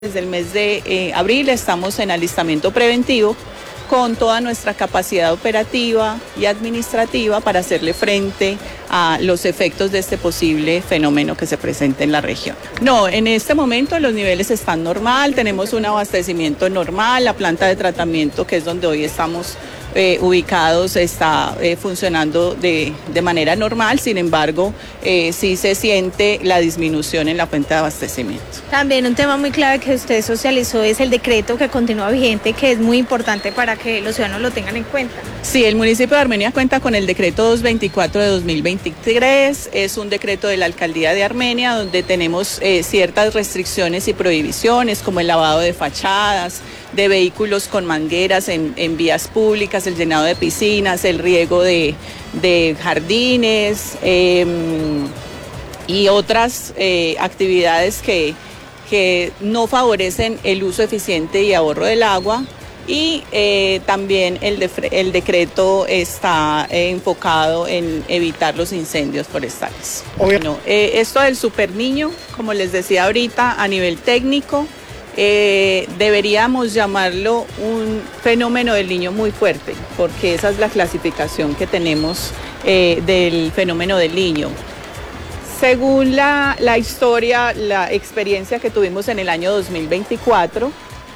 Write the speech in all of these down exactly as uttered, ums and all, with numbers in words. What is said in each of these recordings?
Desde el mes de eh, abril estamos en alistamiento preventivo con toda nuestra capacidad operativa y administrativa para hacerle frente a los efectos de este posible fenómeno que se presenta en la región. No, en este momento los niveles están normal, tenemos un abastecimiento normal, la planta de tratamiento, que es donde hoy estamos eh, ubicados, está eh, funcionando de, de manera normal, sin embargo, eh, sí se siente la disminución en la fuente de abastecimiento. También un tema muy clave que usted socializó es el decreto que continúa vigente, que es muy importante para que los ciudadanos lo tengan en cuenta. Sí, el municipio de Armenia cuenta con el decreto doscientos veinticuatro de dos mil veintitrés, es un decreto de la alcaldía de Armenia donde tenemos eh, ciertas restricciones y prohibiciones como el lavado de fachadas, de vehículos con mangueras en, en vías públicas, el llenado de piscinas, el riego de, de jardines eh, y otras eh, actividades que, que no favorecen el uso eficiente y ahorro del agua. Y eh, también el, de, el decreto está eh, enfocado en evitar los incendios forestales. Bueno, eh, esto del Super Niño, como les decía ahorita, a nivel técnico, eh, deberíamos llamarlo un fenómeno del niño muy fuerte, porque esa es la clasificación que tenemos eh, del fenómeno del niño. Según la, la historia, la experiencia que tuvimos en el año dos mil veinticuatro,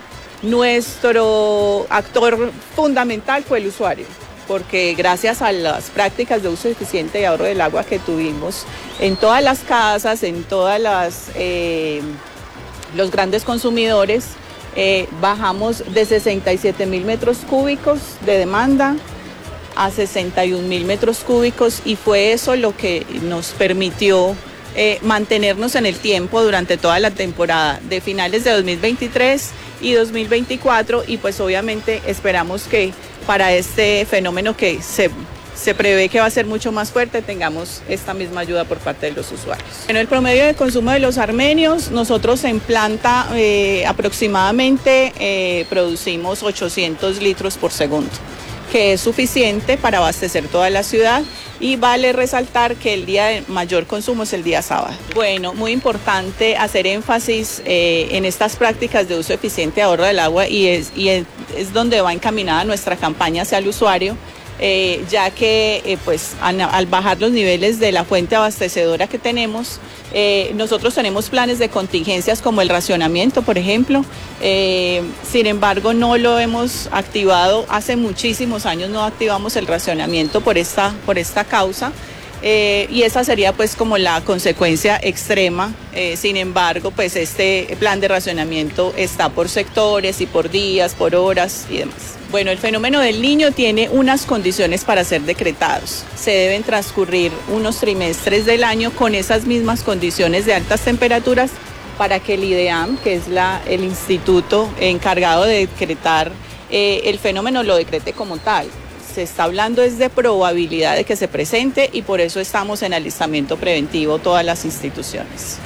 nuestro actor fundamental fue el usuario, porque gracias a las prácticas de uso eficiente y ahorro del agua que tuvimos en todas las casas, en todas las eh, los grandes consumidores, eh, bajamos de sesenta y siete mil metros cúbicos de demanda a sesenta y un mil metros cúbicos, y fue eso lo que nos permitió eh, mantenernos en el tiempo durante toda la temporada de finales de dos mil veintitrés y dos mil veinticuatro, y pues obviamente esperamos que para este fenómeno que se, se prevé que va a ser mucho más fuerte, tengamos esta misma ayuda por parte de los usuarios. En el promedio de consumo de los armenios, nosotros en planta eh, aproximadamente eh, producimos ochocientos litros por segundo, que es suficiente para abastecer toda la ciudad, y vale resaltar que el día de mayor consumo es el día sábado. Bueno, muy importante hacer énfasis eh, en estas prácticas de uso eficiente y ahorro del agua, y es, y es, es donde va encaminada nuestra campaña hacia el usuario, eh, ya que eh, pues al, al bajar los niveles de la fuente abastecedora que tenemos, eh, nosotros tenemos planes de contingencias como el racionamiento, por ejemplo. Eh, sin embargo, no lo hemos activado, hace muchísimos años no activamos el racionamiento por esta, por esta causa. Eh, y esa sería pues como la consecuencia extrema. Eh, sin embargo, pues este plan de racionamiento está por sectores y por días, por horas y demás. Bueno, el fenómeno del niño tiene unas condiciones para ser decretados. Se deben transcurrir unos trimestres del año con esas mismas condiciones de altas temperaturas para que el IDEAM, que es la, el instituto encargado de decretar eh, el fenómeno, lo decrete como tal. Se está hablando es de probabilidad de que se presente, y por eso estamos en alistamiento preventivo todas las instituciones.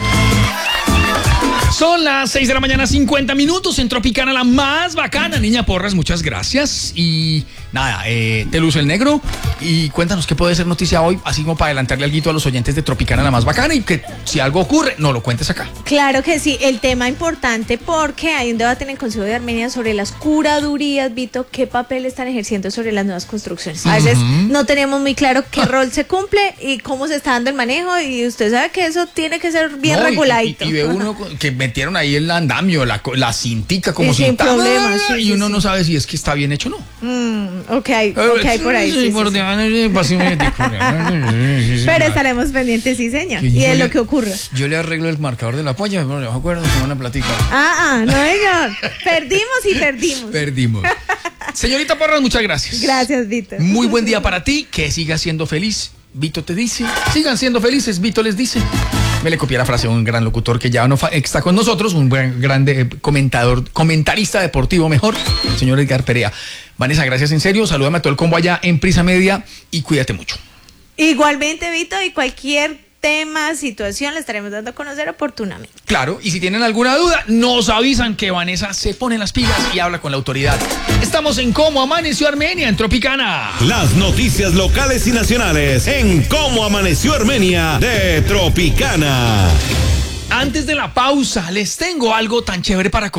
Son las seis de la mañana, cincuenta minutos, en Tropicana, la más bacana. Niña Porras, muchas gracias. Y nada, eh, te luce el negro. Y cuéntanos qué puede ser noticia hoy, así como para adelantarle algo a los oyentes de Tropicana, la más bacana, y que si algo ocurre, no lo cuentes acá. Claro que sí, el tema importante, porque hay un debate en el Consejo de Armenia sobre las curadurías, Vito, qué papel están ejerciendo sobre las nuevas construcciones. A veces uh-huh. no tenemos muy claro qué rol se cumple y cómo se está dando el manejo, y usted sabe que eso tiene que ser bien no, reguladito. Y, y, y ve uno que metieron ahí el andamio, la, la cintica como sin problemas, sí, y sí, uno sí. no sabe si es que está bien hecho o no. Mm, ok, ok, por ahí. Sí, sí, por sí, sí. Pero estaremos pendientes, sí, señor. Y de lo que ocurra. Yo le arreglo el marcador de la polla, no me acuerdo, se van a platicar. Ah, ah, no, señor. Perdimos y perdimos. Perdimos. Señorita Porras, muchas gracias. Gracias, Vito. Muy buen día para ti, que sigas siendo feliz. Vito te dice, sigan siendo felices, Vito les dice. Me le copié la frase a un gran locutor que ya no está con nosotros, un buen grande comentador, comentarista deportivo mejor, el señor Edgar Perea. Vanessa, gracias en serio, salúdame a todo el combo allá en Prisa Media y cuídate mucho. Igualmente, Vito, y cualquier tema, situación, le estaremos dando a conocer oportunamente. Claro, y si tienen alguna duda, nos avisan que Vanessa se pone las pilas y habla con la autoridad. Estamos en Cómo Amaneció Armenia, en Tropicana. Las noticias locales y nacionales en Cómo Amaneció Armenia de Tropicana. Antes de la pausa, les tengo algo tan chévere para